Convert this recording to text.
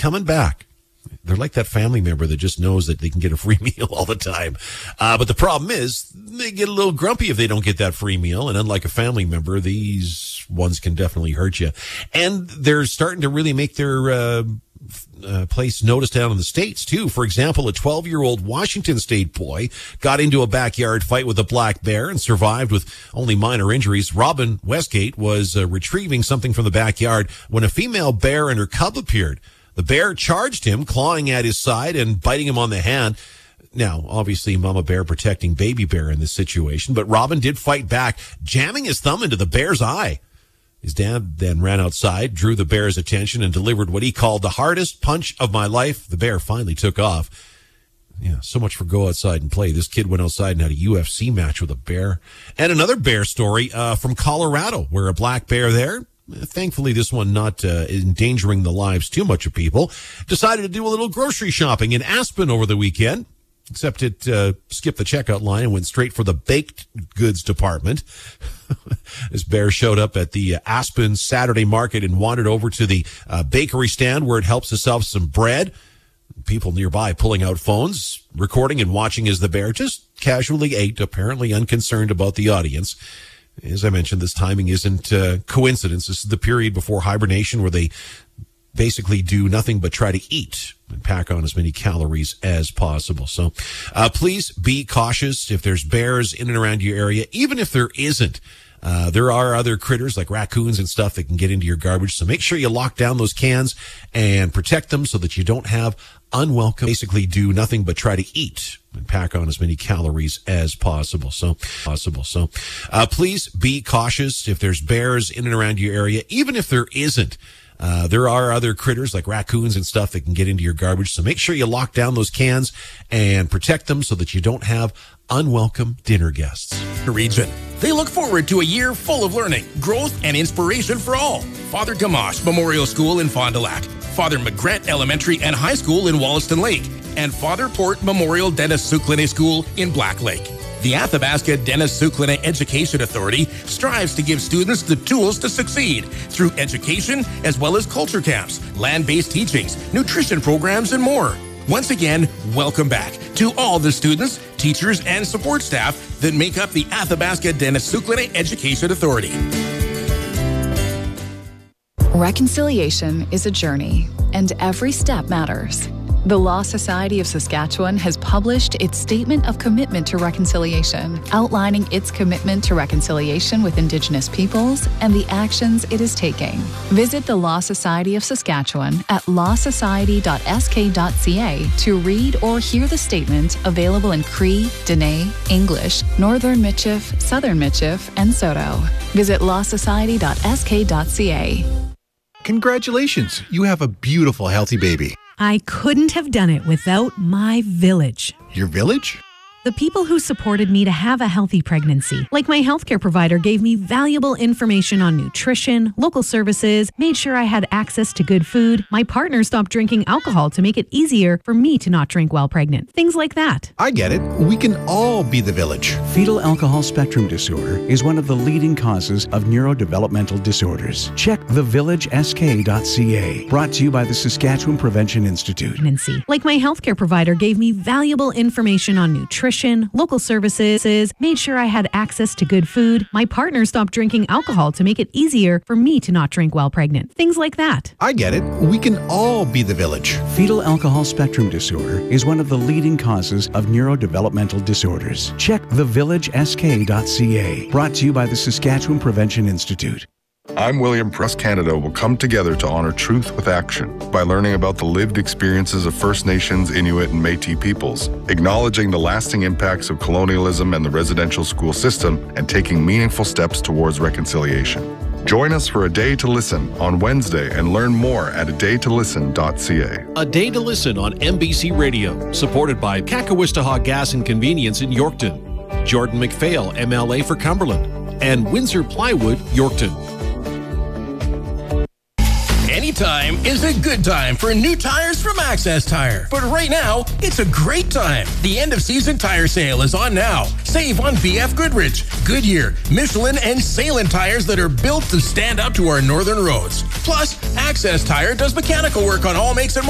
coming back. They're like that family member that just knows that they can get a free meal all the time. But the problem is they get a little grumpy if they don't get that free meal. And unlike a family member, these ones can definitely hurt you. And they're starting to really make their place noticed down in the States, too. For example, a 12-year-old Washington State boy got into a backyard fight with a black bear and survived with only minor injuries. Robin Westgate was retrieving something from the backyard when a female bear and her cub appeared. The bear charged him, clawing at his side and biting him on the hand. Now, obviously, Mama Bear protecting Baby Bear in this situation, but Robin did fight back, jamming his thumb into the bear's eye. His dad then ran outside, drew the bear's attention, and delivered what he called the hardest punch of my life. The bear finally took off. Yeah, so much for go outside and play. This kid went outside and had a UFC match with a bear. And another bear story from Colorado, where a black bear there, thankfully this one not endangering the lives too much of people, decided to do a little grocery shopping in Aspen over the weekend. Except it skipped the checkout line and went straight for the baked goods department. This bear showed up at the Aspen Saturday market and wandered over to the bakery stand where it helps itself some bread. People nearby pulling out phones, recording and watching as the bear just casually ate, apparently unconcerned about the audience. As I mentioned, this timing isn't coincidence. This is the period before hibernation where they basically do nothing but try to eat and pack on as many calories as possible. So please be cautious if there's bears in and around your area, even if there isn't. There are other critters like raccoons and stuff that can get into your garbage. So make sure you lock down those cans and protect them so that you don't have unwelcome, basically do nothing but try to eat and pack on as many calories as possible. So please be cautious if there's bears in and around your area, even if there isn't. There are other critters like raccoons and stuff that can get into your garbage. So make sure you lock down those cans and protect them so that you don't have unwelcome dinner guests. Region. They look forward to a year full of learning, growth, and inspiration for all. Father Gamache Memorial School in Fond du Lac, Father McGrett Elementary and High School in Wollaston Lake, and Father Port Memorial Dennis Souclene School in Black Lake. The Athabasca Dennis Souclene Education Authority strives to give students the tools to succeed through education as well as culture camps, land-based teachings, nutrition programs, and more. Once again, welcome back to all the students, teachers, and support staff that make up the Athabasca Dennis Souclene Education Authority. Reconciliation is a journey, and every step matters. The Law Society of Saskatchewan has published its Statement of Commitment to Reconciliation, outlining its commitment to reconciliation with Indigenous peoples and the actions it is taking. Visit the Law Society of Saskatchewan at lawsociety.sk.ca to read or hear the statement, available in Cree, Dene, English, Northern Michif, Southern Michif, and Soto. Visit lawsociety.sk.ca. Congratulations, you have a beautiful, healthy baby. I couldn't have done it without my village. Your village? The people who supported me to have a healthy pregnancy. Like my healthcare provider gave me valuable information on nutrition, local services, made sure I had access to good food. My partner stopped drinking alcohol to make it easier for me to not drink while pregnant. Things like that. I get it. We can all be the village. Fetal alcohol spectrum disorder is one of the leading causes of neurodevelopmental disorders. Check thevillagesk.ca. Brought to you by the Saskatchewan Prevention Institute. Like my healthcare provider gave me valuable information on nutrition, local services, made sure I had access to good food. My partner stopped drinking alcohol to make it easier for me to not drink while pregnant. Things like that. I get it. We can all be the village. Fetal alcohol spectrum disorder is one of the leading causes of neurodevelopmental disorders. Check thevillagesk.ca. Brought to you by the Saskatchewan Prevention Institute. I'm William. Press Canada will come together to honor truth with action by learning about the lived experiences of First Nations, Inuit, and Métis peoples, acknowledging the lasting impacts of colonialism and the residential school system, and taking meaningful steps towards reconciliation. Join us for A Day to Listen on Wednesday and learn more at adaytolisten.ca. A Day to Listen on MBC Radio, supported by Kakowistaha Gas and Convenience in Yorkton, Jordan McPhail, MLA for Cumberland, and Windsor Plywood, Yorkton. Anytime is a good time for new tires from Access Tire. But right now, it's a great time. The end of season tire sale is on now. Save on BF Goodrich, Goodyear, Michelin, and Salem tires that are built to stand up to our northern roads. Plus, Access Tire does mechanical work on all makes and